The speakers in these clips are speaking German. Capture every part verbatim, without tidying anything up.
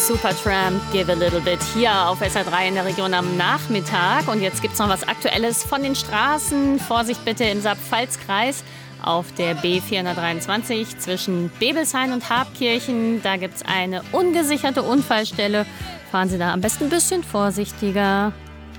Supertramp, Give a Little Bit hier auf S R drei in der Region am Nachmittag. Und jetzt gibt es noch was Aktuelles von den Straßen. Vorsicht bitte im Saarpfalz-Kreis auf der B vierhundertdreiundzwanzig zwischen Bebelshain und Habkirchen. Da gibt es eine ungesicherte Unfallstelle. Fahren Sie da am besten ein bisschen vorsichtiger.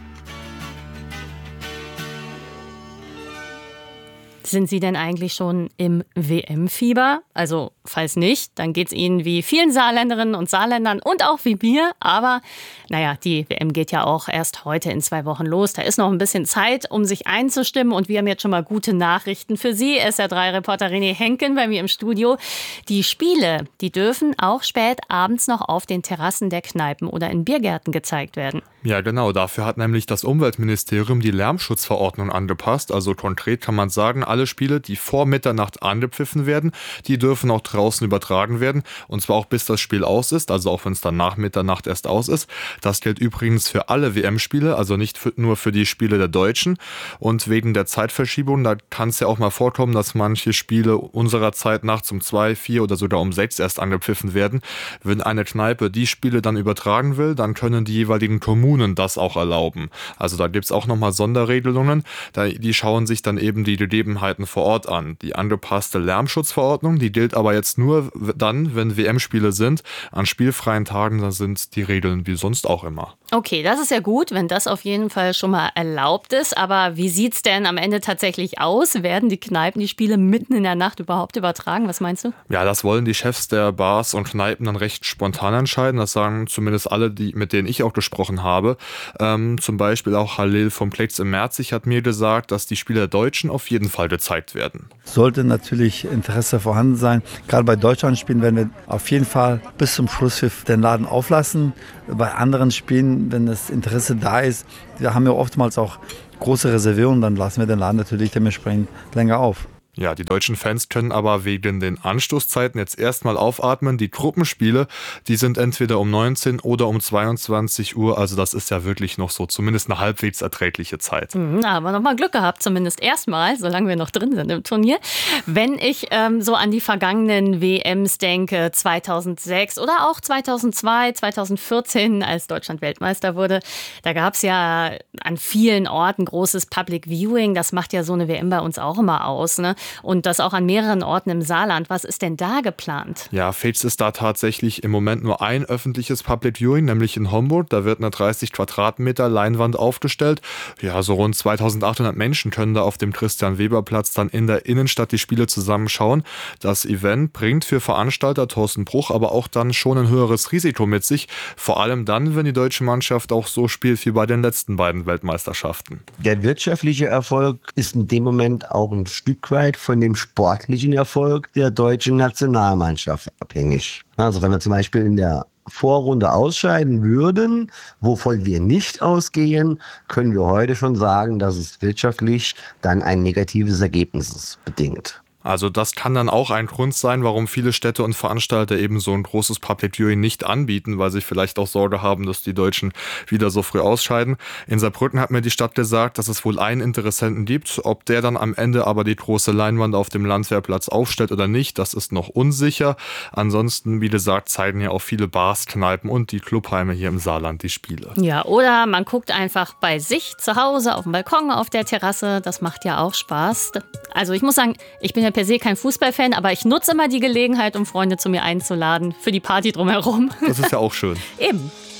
Sind Sie denn eigentlich schon im W M-Fieber? Also, falls nicht, dann geht es Ihnen wie vielen Saarländerinnen und Saarländern und auch wie mir. Aber, naja, die W M geht ja auch erst heute in zwei Wochen los. Da ist noch ein bisschen Zeit, um sich einzustimmen. Und wir haben jetzt schon mal gute Nachrichten für Sie. S R drei-Reporter René Henken bei mir im Studio. Die Spiele, die dürfen auch spät abends noch auf den Terrassen der Kneipen oder in Biergärten gezeigt werden. Ja, genau. Dafür hat nämlich das Umweltministerium die Lärmschutzverordnung angepasst. Also konkret kann man sagen, alle Spiele, die vor Mitternacht angepfiffen werden, die dürfen auch draußen übertragen werden. Und zwar auch bis das Spiel aus ist, also auch wenn es dann nach Mitternacht erst aus ist. Das gilt übrigens für alle W M-Spiele, also nicht für, nur für die Spiele der Deutschen. Und wegen der Zeitverschiebung, da kann es ja auch mal vorkommen, dass manche Spiele unserer Zeit nachts um zwei, vier oder sogar um sechs erst angepfiffen werden. Wenn eine Kneipe die Spiele dann übertragen will, dann können die jeweiligen Kommunen das auch erlauben. Also da gibt es auch nochmal Sonderregelungen. Da, die schauen sich dann eben die Gegebenheiten vor Ort an. Die angepasste Lärmschutzverordnung, die gilt aber jetzt nur dann, wenn W M-Spiele sind. An spielfreien Tagen, da sind die Regeln wie sonst auch immer. Okay, das ist ja gut, wenn das auf jeden Fall schon mal erlaubt ist. Aber wie sieht es denn am Ende tatsächlich aus? Werden die Kneipen die Spiele mitten in der Nacht überhaupt übertragen? Was meinst du? Ja, das wollen die Chefs der Bars und Kneipen dann recht spontan entscheiden. Das sagen zumindest alle, die, mit denen ich auch gesprochen habe. Ähm, zum Beispiel auch Halil vom Plex im Merzig hat mir gesagt, dass die Spiele der Deutschen auf jeden Fall gezeigt werden. Sollte natürlich Interesse vorhanden sein. Gerade bei Deutschlandspielen werden wir auf jeden Fall bis zum Schlusspfiff den Laden auflassen. Bei anderen Spielen, wenn das Interesse da ist, da haben wir oftmals auch große Reservierungen, dann lassen wir den Laden natürlich dementsprechend länger auf. Ja, die deutschen Fans können aber wegen den Anstoßzeiten jetzt erstmal aufatmen. Die Gruppenspiele, die sind entweder um neunzehn oder um zweiundzwanzig Uhr. Also das ist ja wirklich noch so zumindest eine halbwegs erträgliche Zeit. Mhm, da haben wir noch mal Glück gehabt, zumindest erstmal, solange wir noch drin sind im Turnier. Wenn ich ähm, so an die vergangenen W Ms denke, zweitausendsechs oder auch zweitausendzwei, zweitausendvierzehn, als Deutschland Weltmeister wurde, da gab es ja an vielen Orten großes Public Viewing. Das macht ja so eine W M bei uns auch immer aus, ne? Und das auch an mehreren Orten im Saarland. Was ist denn da geplant? Ja, Fez ist da tatsächlich im Moment nur ein öffentliches Public Viewing, nämlich in Homburg. Da wird eine dreißig Quadratmeter Leinwand aufgestellt. Ja, so rund zweitausendachthundert Menschen können da auf dem Christian-Weber-Platz dann in der Innenstadt die Spiele zusammenschauen. Das Event bringt für Veranstalter Thorsten Bruch aber auch dann schon ein höheres Risiko mit sich. Vor allem dann, wenn die deutsche Mannschaft auch so spielt wie bei den letzten beiden Weltmeisterschaften. Der wirtschaftliche Erfolg ist in dem Moment auch ein Stück weit von dem sportlichen Erfolg der deutschen Nationalmannschaft abhängig. Also wenn wir zum Beispiel in der Vorrunde ausscheiden würden, wovon wir nicht ausgehen, können wir heute schon sagen, dass es wirtschaftlich dann ein negatives Ergebnis bedingt. Also das kann dann auch ein Grund sein, warum viele Städte und Veranstalter eben so ein großes Public Viewing nicht anbieten, weil sie vielleicht auch Sorge haben, dass die Deutschen wieder so früh ausscheiden. In Saarbrücken hat mir die Stadt gesagt, dass es wohl einen Interessenten gibt. Ob der dann am Ende aber die große Leinwand auf dem Landwehrplatz aufstellt oder nicht, das ist noch unsicher. Ansonsten, wie gesagt, zeigen ja auch viele Bars, Kneipen und die Clubheime hier im Saarland die Spiele. Ja, oder man guckt einfach bei sich zu Hause auf dem Balkon, auf der Terrasse. Das macht ja auch Spaß. Also ich muss sagen, ich bin ja per se kein Fußballfan, aber ich nutze immer die Gelegenheit, um Freunde zu mir einzuladen für die Party drumherum. Das ist ja auch schön. Eben.